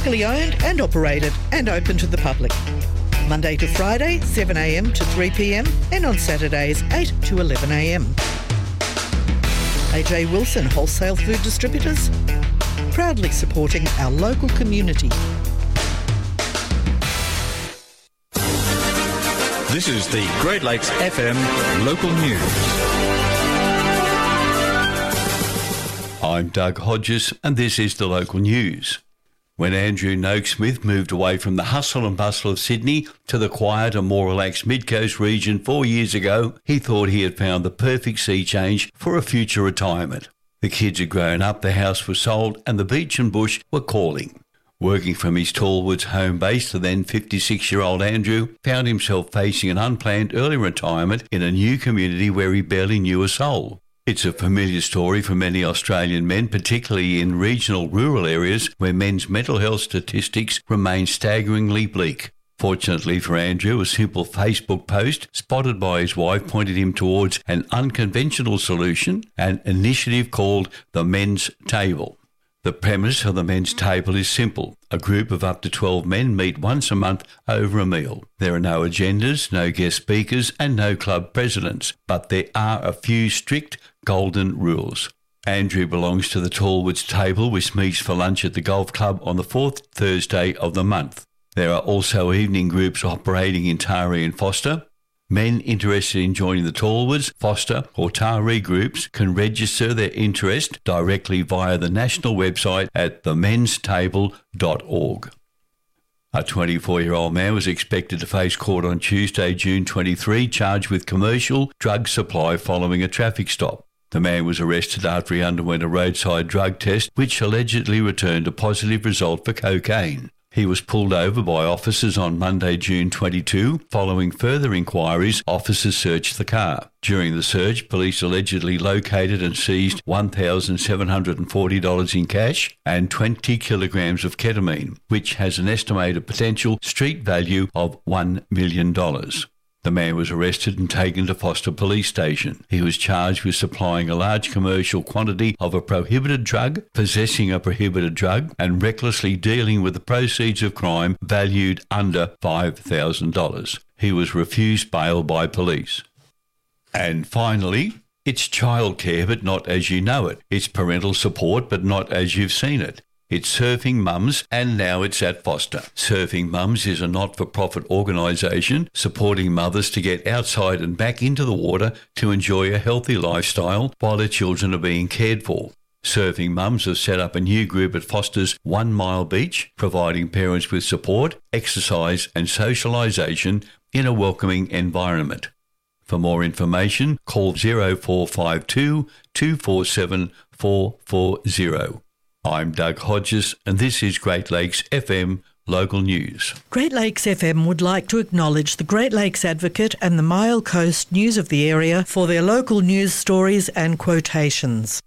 locally owned and operated and open to the public. Monday to Friday, 7am to 3pm, and on Saturdays, 8 to 11am. AJ Wilson Wholesale Food Distributors, proudly supporting our local community. This is the Great Lakes FM local news. I'm Doug Hodges and this is the local news. When Andrew Noakesmith moved away from the hustle and bustle of Sydney to the quiet and more relaxed Mid-Coast region 4 years ago, he thought he had found the perfect sea change for a future retirement. The kids had grown up, the house was sold and the beach and bush were calling. Working from his Tallwoods home base, the then 56-year-old Andrew found himself facing an unplanned early retirement in a new community where he barely knew a soul. It's a familiar story for many Australian men, particularly in regional rural areas where men's mental health statistics remain staggeringly bleak. Fortunately for Andrew, a simple Facebook post spotted by his wife pointed him towards an unconventional solution, an initiative called the Men's Table. The premise of the Men's Table is simple. A group of up to 12 men meet once a month over a meal. There are no agendas, no guest speakers and no club presidents, but there are a few strict golden rules. Andrew belongs to the Tallwoods Table, which meets for lunch at the golf club on the fourth Thursday of the month. There are also evening groups operating in Taree and Foster. Men interested in joining the Tallwoods, Foster or Taree groups can register their interest directly via the national website at themenstable.org. A 24-year-old man was expected to face court on Tuesday, June 23, charged with commercial drug supply following a traffic stop. The man was arrested after he underwent a roadside drug test, which allegedly returned a positive result for cocaine. He was pulled over by officers on Monday, June 22. Following further inquiries, officers searched the car. During the search, police allegedly located and seized $1,740 in cash and 20 kilograms of ketamine, which has an estimated potential street value of $1 million. The man was arrested and taken to Foster Police Station. He was charged with supplying a large commercial quantity of a prohibited drug, possessing a prohibited drug, and recklessly dealing with the proceeds of crime valued under $5,000. He was refused bail by police. And finally, it's childcare but not as you know it. It's parental support but not as you've seen it. It's Surfing Mums, and now it's at Foster. Surfing Mums is a not-for-profit organisation supporting mothers to get outside and back into the water to enjoy a healthy lifestyle while their children are being cared for. Surfing Mums have set up a new group at Foster's 1 Mile Beach, providing parents with support, exercise and socialisation in a welcoming environment. For more information, call 0452 247 440. I'm Doug Hodges, and this is Great Lakes FM Local News. Great Lakes FM would like to acknowledge the Great Lakes Advocate and the Mile Coast News of the area for their local news stories and quotations.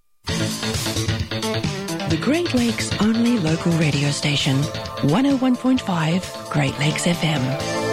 The Great Lakes' only local radio station, 101.5 Great Lakes FM.